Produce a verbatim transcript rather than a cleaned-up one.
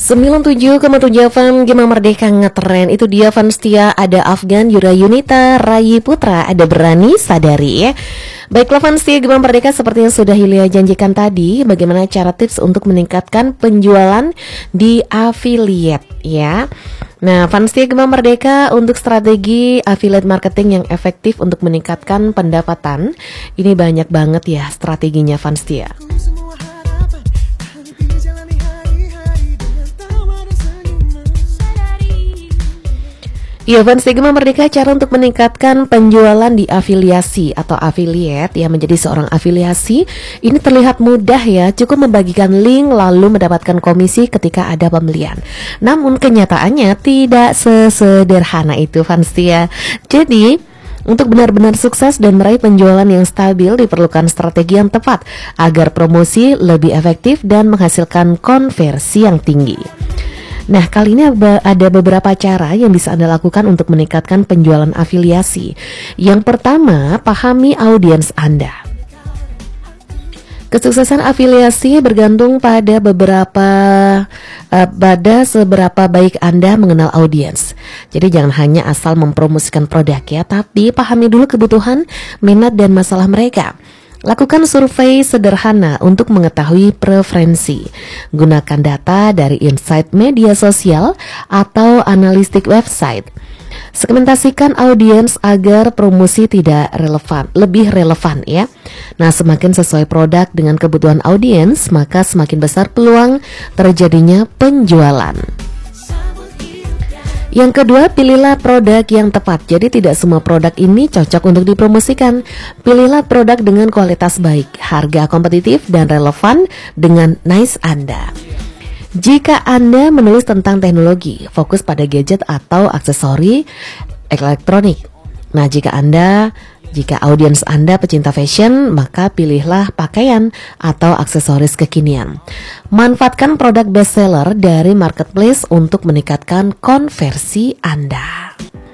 sembilan puluh tujuh koma tujuh F M Gema Merdeka ngetren. Itu dia fans setia, ada Afgan, Yura Yunita, Rayi Putra, ada Berani Sadari ya. Baiklah fans setia Gema Merdeka, seperti yang sudah Hilya janjikan tadi, bagaimana cara tips untuk meningkatkan penjualan di affiliate ya. Nah, fans setia Gema Merdeka, untuk strategi affiliate marketing yang efektif untuk meningkatkan pendapatan, ini banyak banget ya strateginya fans setia. Ya, fans Gema Merdeka, cara untuk meningkatkan penjualan di afiliasi atau affiliate ya, menjadi seorang afiliasi ini terlihat mudah ya, cukup membagikan link lalu mendapatkan komisi ketika ada pembelian. Namun kenyataannya tidak sesederhana itu fans ya. Jadi untuk benar-benar sukses dan meraih penjualan yang stabil diperlukan strategi yang tepat agar promosi lebih efektif dan menghasilkan konversi yang tinggi. Nah, kali ini ada beberapa cara yang bisa Anda lakukan untuk meningkatkan penjualan afiliasi. Yang pertama, pahami audiens Anda. Kesuksesan afiliasi bergantung pada beberapa uh, pada seberapa baik Anda mengenal audiens. Jadi jangan hanya asal mempromosikan produk ya, tapi pahami dulu kebutuhan, minat dan masalah mereka. Lakukan survei sederhana untuk mengetahui preferensi. Gunakan data dari insight media sosial atau analistik website. Segmentasikan audiens agar promosi tidak relevan, lebih relevan ya. Nah, semakin sesuai produk dengan kebutuhan audiens, maka semakin besar peluang terjadinya penjualan. Yang kedua, pilihlah produk yang tepat. Jadi tidak semua produk ini cocok untuk dipromosikan. Pilihlah produk dengan kualitas baik, harga kompetitif dan relevan dengan niche Anda. Jika Anda menulis tentang teknologi, fokus pada gadget atau aksesori elektronik. Nah, jika Anda Jika audiens Anda pecinta fashion, maka pilihlah pakaian atau aksesoris kekinian. Manfaatkan produk bestseller dari marketplace untuk meningkatkan konversi Anda.